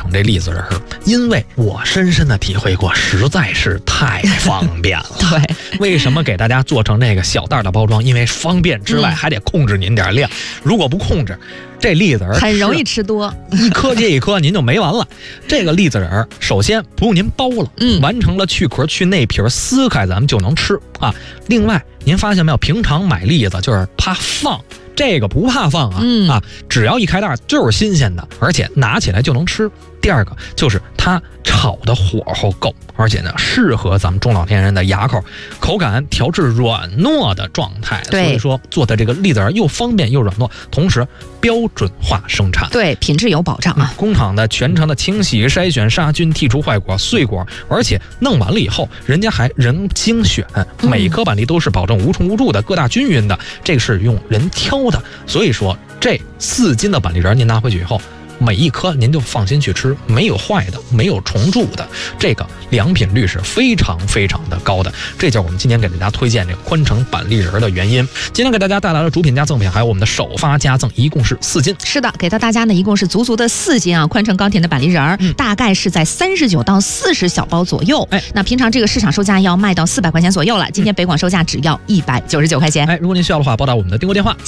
成这栗子仁儿，因为我深深的体会过，实在是太方便了。 对， 为什么给大家做成那个小袋的包装？因为方便之外，还得控制您点量。如果不控制，这栗子仁儿很容易吃多， 一颗接一颗，您就没完了。这个栗子仁儿，首先不用您剥了，完成了去壳去内皮撕开，咱们就能吃啊。另外，您发现没有，平常买栗子就是怕放。这个不怕放啊，只要一开袋就是新鲜的，而且拿起来就能吃。第二个就是它炒的火候够，而且呢适合咱们中老年人的牙口，口感调至软糯的状态。所以说做的这个栗子仁又方便又软糯，同时标准化生产， 对，品质有保障啊。 工厂的全程的清洗、筛选、杀菌、剔除坏果、碎果，而且弄完了以后，人家还人精选，每一颗板栗都是保证无虫无蛀的、各大均匀的，这个是用人挑的。所以说这4斤的板栗仁您拿回去以后，每一颗您就放心去吃，没有坏的，没有虫蛀的，这个良品率是非常非常的高的。这就是我们今天给大家推荐这个宽城板栗仁的原因。今天给大家带来了主品加赠品，还有我们的首发加赠，一共是4斤。 是的，给到大家呢一共是足足的4斤啊，宽城高甜的板栗仁，大概是在39到40小包左右。那平常这个市场售价要卖到400块钱左右了，今天北广售价只要199块钱。 如果您需要的话，拨打我们的订购电话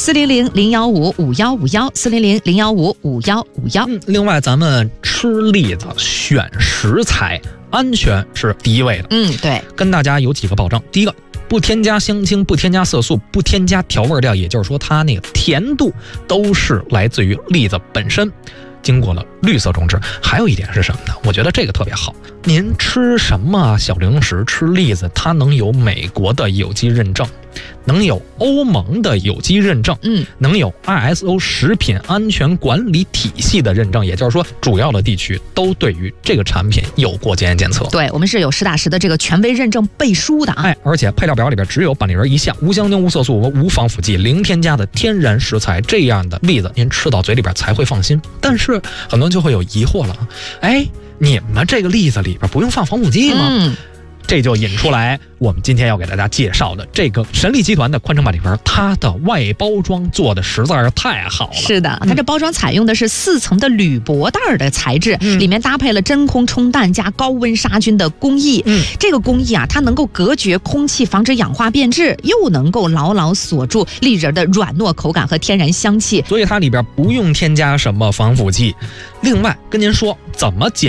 400-015-5151，400-015-5151。 另外咱们吃栗子选食材安全是第一位的。 对， 跟大家有几个保障。第一个，不添加香精，不添加色素，不添加调味料，也就是说它那个甜度都是来自于栗子本身，经过了绿色种植。还有一点是什么呢？我觉得这个特别好，您吃什么小零食，吃栗子，它能有美国的有机认证，能有欧盟的有机认证，能有 ISO 食品安全管理体系的认证，也就是说主要的地区都对于这个产品有过检验检测。 对，我们是有实打实的这个权威认证背书的啊。 而且配料表里边只有板栗仁一项，无香精、无色素、无防腐剂，零添加的天然食材，这样的栗子您吃到嘴里边才会放心。但是很多人就会有疑惑了，你们这个栗子里边不用放防腐剂吗？这就引出来我们今天要给大家介绍的这个神力集团的宽城板栗仁，它的外包装做的实在是太好了。 是的，它这包装采用的是4层的铝箔袋的材质，里面搭配了真空冲淡加高温杀菌的工艺。这个工艺啊，它能够隔绝空气，防止氧化变质，又能够牢牢锁住栗仁的软糯口感和天然香气， 所以它里边不用添加什么防腐剂。另外跟您说怎么